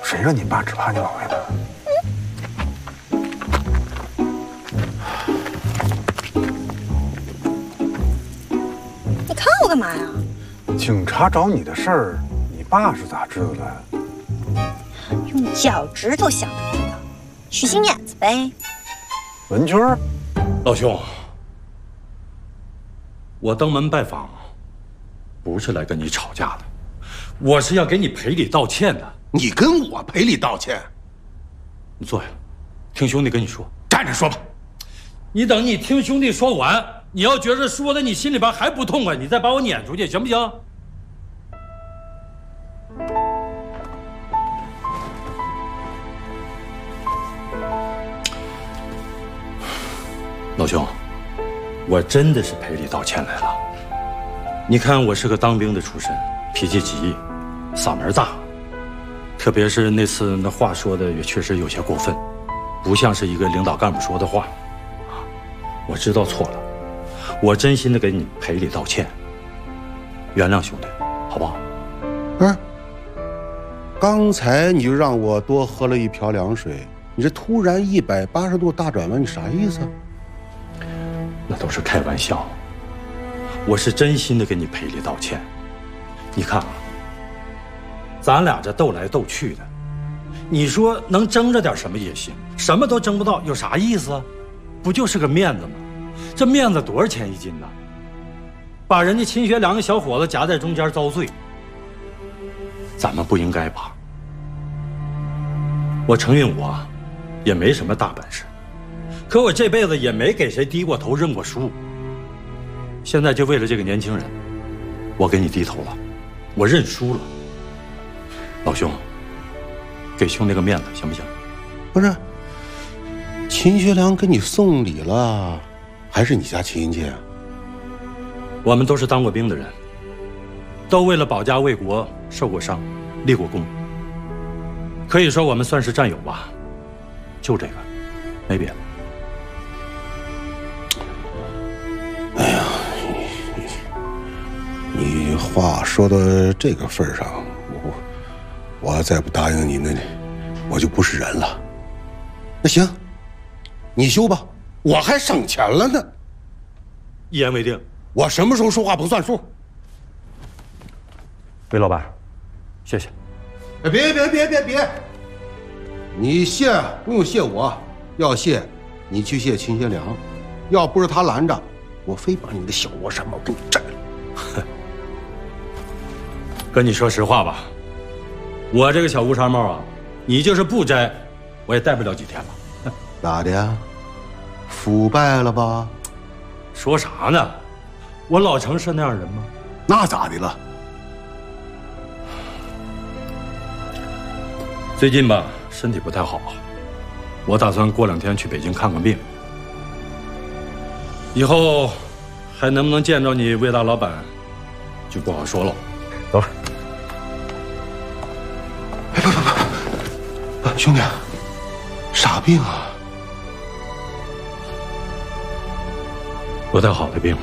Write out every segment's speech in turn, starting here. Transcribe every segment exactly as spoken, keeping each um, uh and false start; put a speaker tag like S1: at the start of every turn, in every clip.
S1: 谁让你爸只怕你老爷的？
S2: 你看我干嘛呀？
S1: 警察找你的事儿，你爸是咋知道的？
S2: 用脚趾头想都知道，许心眼子呗。
S1: 文娟儿，
S3: 老兄，我登门拜访，不是来跟你吵架的，我是要给你赔礼道歉的。
S4: 你跟我赔礼道歉？
S3: 你坐下，听兄弟跟你说。
S4: 站着说吧。
S3: 你等你听兄弟说完，你要觉着说的你心里边还不痛快，你再把我撵出去，行不行？老兄，我真的是赔礼道歉来了。你看我是个当兵的出身，脾气急，嗓门大，特别是那次那话说的也确实有些过分，不像是一个领导干部说的话。啊，我知道错了，我真心的给你赔礼道歉，原谅兄弟，好不好？
S4: 不是，刚才你就让我多喝了一瓢凉水，你这突然一百八十度大转弯，你啥意思？
S3: 那都是开玩笑，我是真心的给你赔礼道歉。你看啊，咱俩这斗来斗去的，你说能争着点什么也行，什么都争不到，有啥意思啊？不就是个面子吗？这面子多少钱一斤呢？把人家秦学良小伙子夹在中间遭罪，咱们不应该吧？我承认我也没什么大本事，可我这辈子也没给谁低过头认过输。现在就为了这个年轻人，我给你低头了，我认输了。老兄，给兄弟个面子行不行？
S4: 不是，秦学良给你送礼了，还是你家亲戚啊？
S3: 我们都是当过兵的人，都为了保家卫国受过伤，立过功，可以说我们算是战友吧。就这个，没别的。
S4: 哎呀，你你话说到这个份上，我我要再不答应你，那我就不是人了。那行，你修吧，我还省钱了呢。
S3: 一言为定。
S4: 我什么时候说话不算数？
S3: 魏老板，谢谢。
S4: 哎，别别别别别！你谢不用谢我，要谢你去谢秦学良。要不是他拦着，我非把你的小窝山帽给你摘了。
S3: 跟你说实话吧，我这个小乌纱帽啊，你就是不摘，我也戴不了几天了。
S4: 咋的呀？腐败了吧？
S3: 说啥呢？我老成是那样人吗？
S4: 那咋的了？
S3: 最近吧，身体不太好，我打算过两天去北京看看病。以后还能不能见着你魏大老板，就不好说了。走。
S4: 哎，不不不，不，兄弟，啥病啊？
S3: 不太好的病。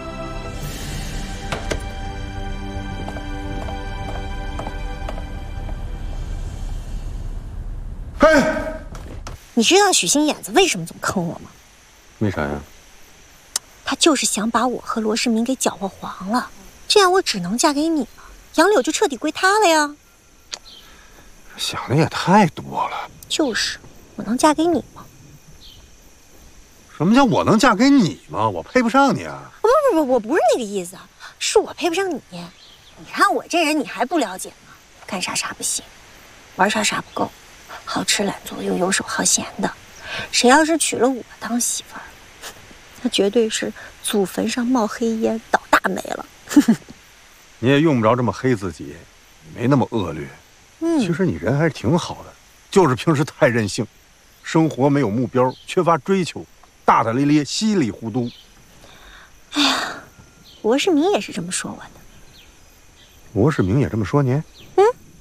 S4: 哎，
S2: 你知道许心眼子为什么总坑我吗？
S1: 为啥呀？
S2: 他就是想把我和罗世民给搅和黄了，这样我只能嫁给你了，杨柳就彻底归他了呀。
S1: 想的也太多了。
S2: 就是，我能嫁给你吗？
S1: 什么叫我能嫁给你吗？我配不上你啊！
S2: 不不不，我不是那个意思，是我配不上你。你看我这人，你还不了解吗？干啥啥不行，玩啥啥不够，好吃懒做又游手好闲的。谁要是娶了我当媳妇儿，那绝对是祖坟上冒黑烟，倒大霉了。
S1: 你也用不着这么黑自己，没那么恶劣。
S2: 嗯，
S1: 其实你人还是挺好的，就是平时太任性，生活没有目标，缺乏追求，大大咧咧，稀里糊涂。
S2: 哎呀，罗世民也是这么说我的。
S1: 罗世明也这么说您？
S2: 嗯。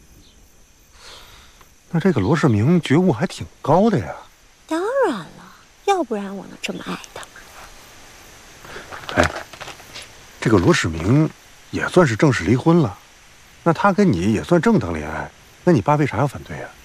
S1: 那这个罗世明觉悟还挺高的呀。
S2: 当然了，要不然我能这么爱他吗？
S1: 哎，这个罗世明也算是正式离婚了，那他跟你也算正当恋爱，那你爸为啥要反对呀？